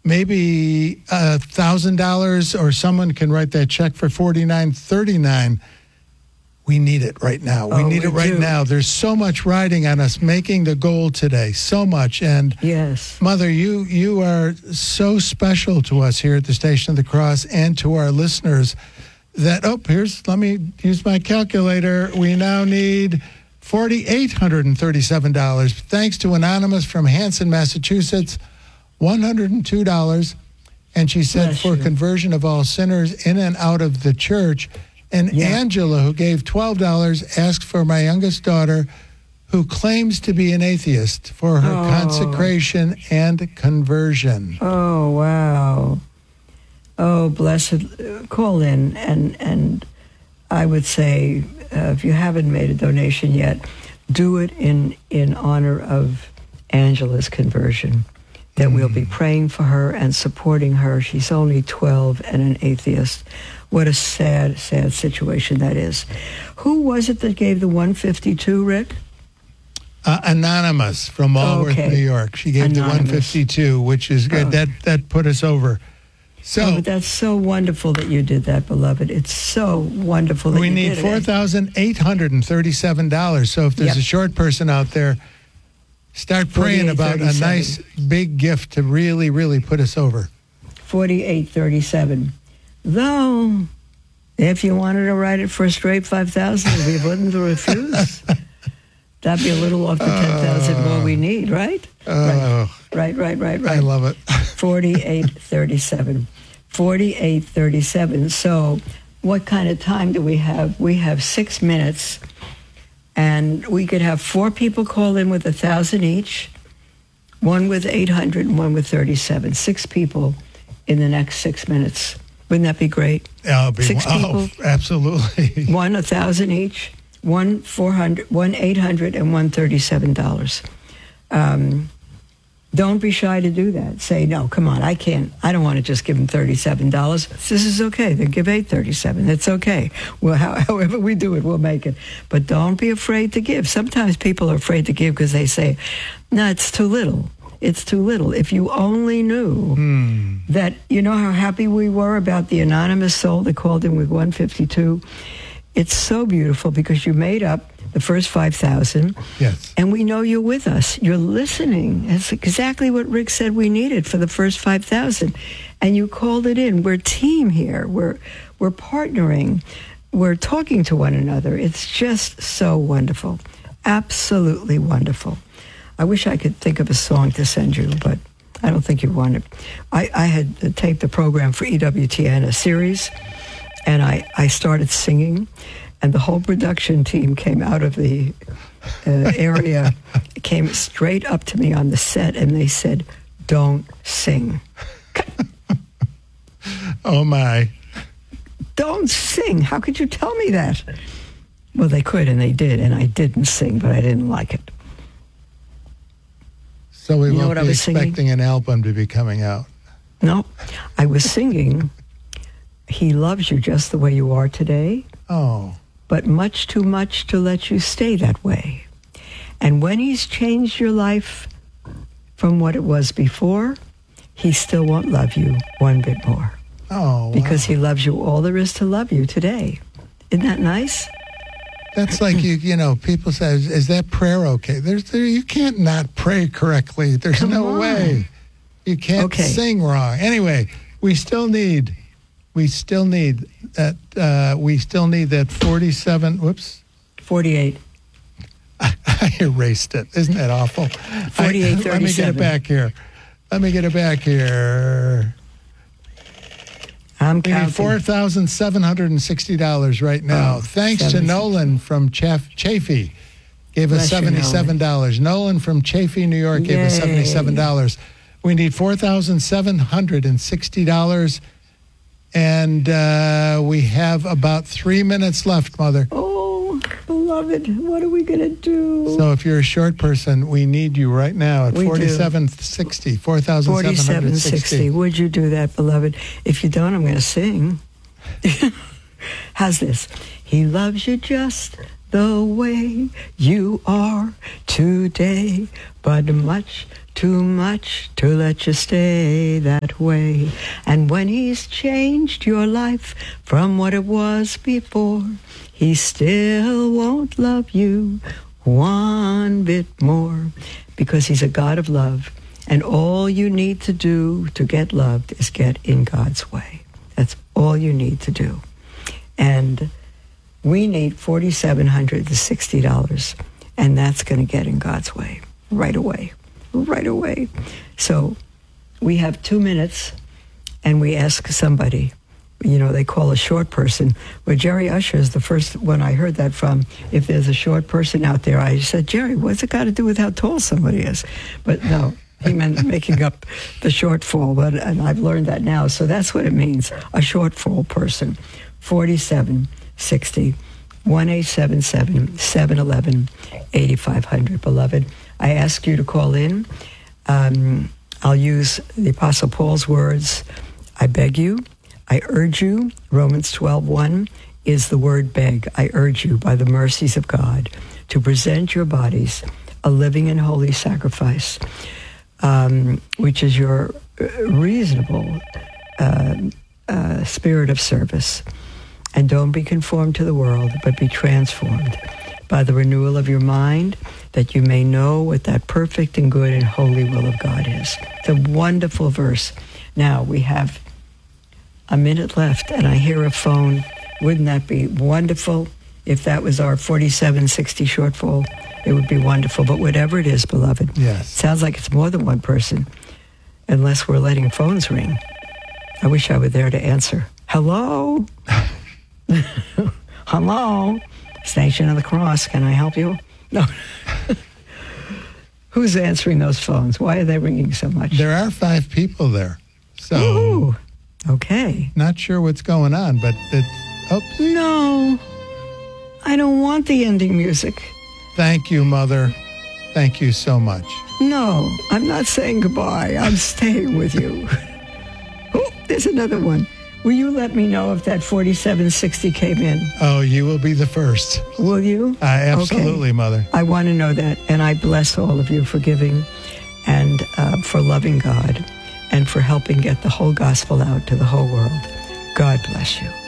maybe $1,000, or someone can write that check for $49.39. We need it right now. We need it right now. There's so much riding on us making the goal today. So much. And yes, Mother, you are so special to us here at the Station of the Cross and to our listeners that, let me use my calculator. We now need $4,837. Thanks to Anonymous from Hanson, Massachusetts, $102. And she said, for conversion of all sinners in and out of the church. And Angela, who gave $12, asked for my youngest daughter, who claims to be an atheist, for her consecration and conversion. Oh, wow. Oh, blessed. Call in, and I would say, if you haven't made a donation yet, do it in honor of Angela's conversion, that we'll be praying for her and supporting her. She's only 12 and an atheist. What a sad, sad situation that is. Who was it that gave the 152, Rick? Anonymous from Walworth, New York. She gave the 152, which is good. That put us over. So but that's so wonderful that you did that, beloved. It's so wonderful that you did it. We need $4,837. So if there's a short person out there, start praying about a nice big gift to really, really put us over. $4,837. Though, if you wanted to write it for a straight $5,000, we wouldn't refuse. That'd be a little off the $10,000 more we need, right? Right. I love it. 4837. 4837. So, what kind of time do we have? We have 6 minutes, and we could have 4 people call in with 1,000 each, one with 800 and one with 37. 6 people in the next 6 minutes. Wouldn't that be great? Yeah, 6 people. Absolutely. One 1,000 each, one 400, one 800, and one $37. Don't be shy to do that. Say, no, come on, I can't. I don't want to just give them $37. This is okay. Then give $837. It's okay. Well, however we do it, we'll make it. But don't be afraid to give. Sometimes people are afraid to give because they say, no, it's too little. It's too little. If you only knew that, you know how happy we were about the anonymous soul that called in with 152? It's so beautiful because you made up the first 5,000. Yes. And we know you're with us. You're listening. It's exactly what Rick said we needed for the first 5,000. And you called it in. We're a team here. We're partnering. We're talking to one another. It's just so wonderful. Absolutely wonderful. I wish I could think of a song to send you, but I don't think you want it. I had taped the program for EWTN, a series, and I started singing, and the whole production team came out of the area, came straight up to me on the set, and they said, "Don't sing." Oh, my. Don't sing. How could you tell me that? Well, they could, and they did, and I didn't sing, but I didn't like it. So we won't be expecting an album to be coming out. No, I was singing, "He loves you just the way you are today. Oh. But much too much to let you stay that way. And when he's changed your life from what it was before, he still won't love you one bit more." Oh, wow. Because he loves you all there is to love you today. Isn't that nice? That's like, you know, people say, is that prayer okay? You can't not pray correctly. There's no way. You can't sing wrong. Anyway, we still need that 47, 48. I erased it. Isn't that awful? 48, 37. Let me get it back here. I'm counting. We need $4,760 right now. Thanks to Nolan from Chaffee. Gave us $77. Nolan from Chaffee, New York, gave us $77. We need $4,760. And we have about 3 minutes left, Mother. Oh, beloved, what are we going to do? So if you're a short person, we need you right now at $4,760. $4,760. Would you do that, beloved? If you don't, I'm going to sing. How's this? He loves you just the way you are today, but much too much to let you stay that way. And when he's changed your life from what it was before, he still won't love you one bit more, because he's a God of love. And all you need to do to get loved is get in God's way. That's all you need to do. And we need $4,760, and that's going to get in God's way right away. Right away. So we have 2 minutes, and we ask somebody, they call a short person. Well, Jerry Usher is the first one I heard that from. If there's a short person out there, I said, Jerry, what's it got to do with how tall somebody is? But no, he meant making up the shortfall, and I've learned that now. So that's what it means, a shortfall person. 4760, 1-877-711-8500. Beloved, I ask you to call in. I'll use the Apostle Paul's words. I beg you, I urge you. Romans 12:1 is the word beg. I urge you by the mercies of God to present your bodies a living and holy sacrifice, which is your reasonable spirit of service. And don't be conformed to the world, but be transformed by the renewal of your mind, that you may know what that perfect and good and holy will of God is. It's a wonderful verse. Now, we have a minute left, and I hear a phone. Wouldn't that be wonderful if that was our 4760 shortfall? It would be wonderful. But whatever it is, beloved, yes. It sounds like it's more than one person, unless we're letting phones ring. I wish I were there to answer. Hello? Hello? Station of the Cross, can I help you? No. Who's answering those phones? Why are they ringing so much? There are 5 people there. So, ooh, okay. Not sure what's going on, but it's... Oh. No, I don't want the ending music. Thank you, Mother. Thank you so much. No, I'm not saying goodbye. I'm staying with you. Oh, there's another one. Will you let me know if that 4760 came in? Oh, you will be the first. Will you? Absolutely, okay. Mother. I want to know that, and I bless all of you for giving and for loving God and for helping get the whole gospel out to the whole world. God bless you.